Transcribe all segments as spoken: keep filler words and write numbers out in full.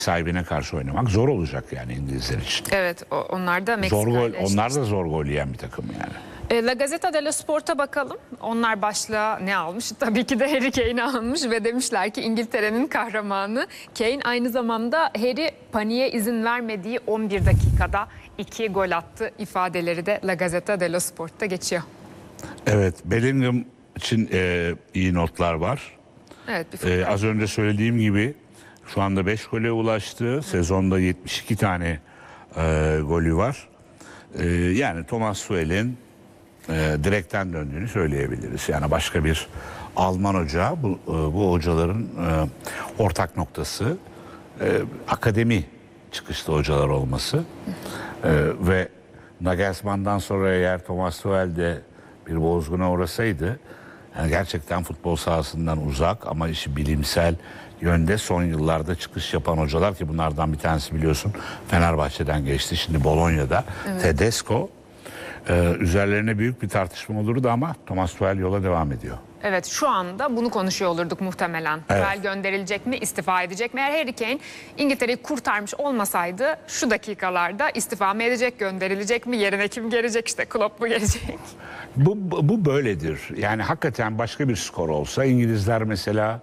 sahibine karşı oynamak zor olacak yani İngilizler için. Evet, o, onlar da Meksika Zor gol, ile onlar eşleşti. da zor gol yiyen bir takım yani. E, La Gazzetta dello Sport'a bakalım. Onlar başlığa ne almış? Tabii ki de Harry Kane'i almış ve demişler ki İngiltere'nin kahramanı Kane aynı zamanda Harry paniğe izin vermediği on bir dakikada iki gol attı ifadeleri de La Gazzetta dello Sport'ta geçiyor. Evet, Bellingham için e, iyi notlar var. Evet, bir E, az önce söylediğim gibi şu anda beş gole ulaştı. Hı. Sezonda yetmiş iki tane e, golü var. E, yani Thomas Tuchel'in e, direkten döndüğünü söyleyebiliriz. Yani başka bir Alman hoca, bu, e, bu hocaların e, ortak noktası e, akademi çıkışlı hocalar olması. E, ve Nagelsmann'dan sonra eğer Thomas Tuchel de bir bozguna uğrasaydı, yani gerçekten futbol sahasından uzak ama işi bilimsel yönde son yıllarda çıkış yapan hocalar, ki bunlardan bir tanesi biliyorsun Fenerbahçe'den geçti, şimdi Bologna'da. Evet. Tedesco, e, üzerlerine büyük bir tartışma olurdu ama Thomas Tuchel yola devam ediyor. Evet, şu anda bunu konuşuyor olurduk muhtemelen. Evet. Tuchel gönderilecek mi, istifa edecek mi? Eğer Harry Kane İngiltere'yi kurtarmış olmasaydı şu dakikalarda istifa mı edecek, gönderilecek mi, yerine kim gelecek, işte Klopp mu gelecek? Bu, bu böyledir. Yani hakikaten başka bir skor olsa İngilizler mesela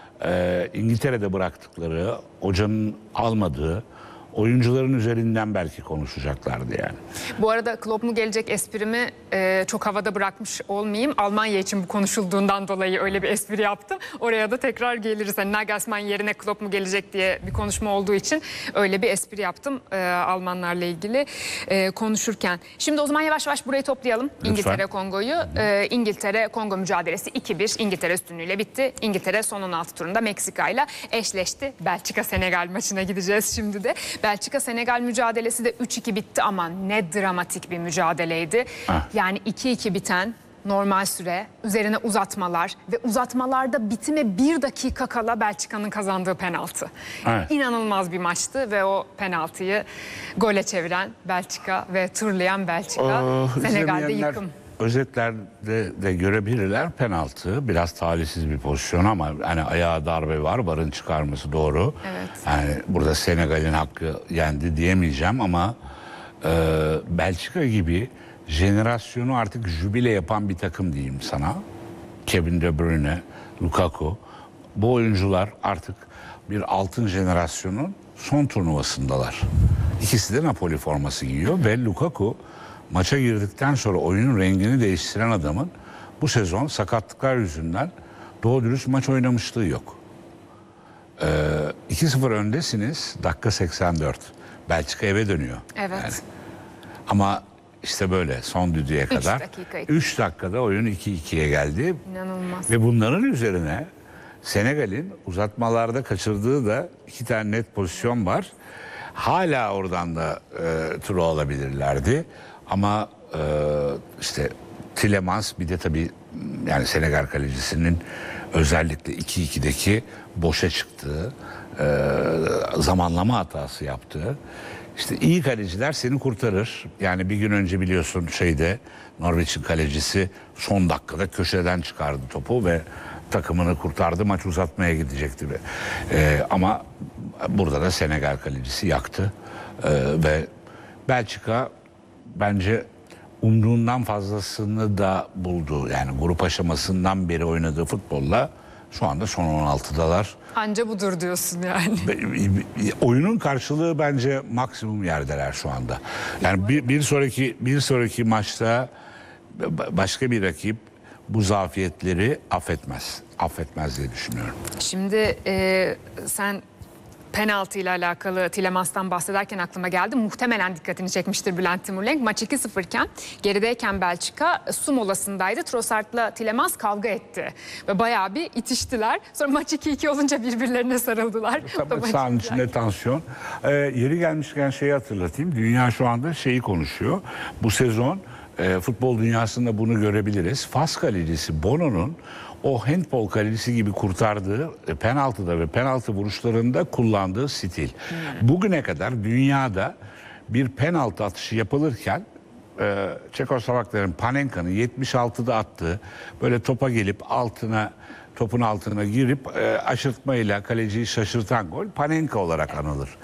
e, İngiltere'de bıraktıkları, hocanın almadığı oyuncuların üzerinden belki konuşacaklardı yani. Bu arada Klopp mu gelecek esprimi e, çok havada bırakmış olmayayım. Almanya için bu konuşulduğundan dolayı öyle bir espri yaptım. Oraya da tekrar geliriz. Yani Nagelsmann yerine Klopp mu gelecek diye bir konuşma olduğu için öyle bir espri yaptım e, Almanlarla ilgili e, konuşurken. Şimdi o zaman yavaş yavaş burayı toplayalım. İngiltere Kongo'yu. E, İngiltere Kongo mücadelesi iki bir İngiltere üstünlüğüyle bitti. İngiltere son on altı turunda Meksika ile eşleşti. Belçika Senegal maçına gideceğiz şimdi de. Belçika Senegal mücadelesi de üç iki bitti ama ne dramatik bir mücadeleydi. Ah. Yani iki iki biten normal süre, üzerine uzatmalar ve uzatmalarda bitime bir dakika kala Belçika'nın kazandığı penaltı. Evet. İnanılmaz bir maçtı ve o penaltıyı gole çeviren Belçika ve turlayan Belçika oh, Senegal'de yıkım. Özetlerde de görebilirler, penaltı biraz talihsiz bir pozisyon ama hani ayağa darbe var, varın çıkarması doğru. Evet. Yani burada Senegal'in hakkı yendi diyemeyeceğim ama e, Belçika gibi jenerasyonu artık jübile yapan bir takım diyeyim sana. Kevin De Bruyne, Lukaku, bu oyuncular artık bir altın jenerasyonun son turnuvasındalar. İkisi de Napoli forması giyiyor ve Lukaku maça girdikten sonra oyunun rengini değiştiren adamın bu sezon sakatlıklar yüzünden doğru dürüst maç oynamışlığı yok. Ee, iki sıfır öndesiniz, dakika seksen dört. Belçika eve dönüyor. Evet. Yani. Ama işte böyle son düdüğe kadar üç dakikada oyun iki ikiye geldi. İnanılmaz. Ve bunların üzerine Senegal'in uzatmalarda kaçırdığı da iki tane net pozisyon var. Hala oradan da e, turu alabilirlerdi. Ama e, işte Tielemans, bir de tabii yani Senegal kalecisinin özellikle iki ikideki boşa çıktığı, e, zamanlama hatası yaptığı. İşte iyi kaleciler seni kurtarır. Yani bir gün önce biliyorsun şeyde Norveç'in kalecisi son dakikada köşeden çıkardı topu ve takımını kurtardı. Maç uzatmaya gidecekti. E, ama burada da Senegal kalecisi yaktı. E, ve Belçika bence umduğundan fazlasını da buldu. Yani grup aşamasından beri oynadığı futbolla şu anda son on altıdalar. Anca budur diyorsun yani. Oyunun karşılığı bence maksimum yerdeler şu anda. Yani bir, bir sonraki bir sonraki maçta başka bir rakip bu zafiyetleri affetmez. Affetmez diye düşünüyorum. Şimdi e, sen penaltı ile alakalı Tielemans'tan bahsederken aklıma geldi. Muhtemelen dikkatini çekmiştir Bülent Timurlenk. Maç iki sıfır iken gerideyken Belçika su molasındaydı. Trossard'la Tielemans kavga etti. Ve bayağı bir itiştiler. Sonra maç iki iki olunca birbirlerine sarıldılar. Tabii sahanın içinde tansiyon. Ee, yeri gelmişken şeyi hatırlatayım. Dünya şu anda şeyi konuşuyor. Bu sezon e, futbol dünyasında bunu görebiliriz. Fas kalecisi Bono'nun o handball kalecisi gibi kurtardığı e, penaltıda ve penaltı vuruşlarında kullandığı stil. Hmm. Bugüne kadar dünyada bir penaltı atışı yapılırken e, Çekoslovakların Panenka'nın yetmiş altıda attığı böyle topa gelip altına topun altına girip e, aşırtmayla kaleciyi şaşırtan gol Panenka olarak anılır.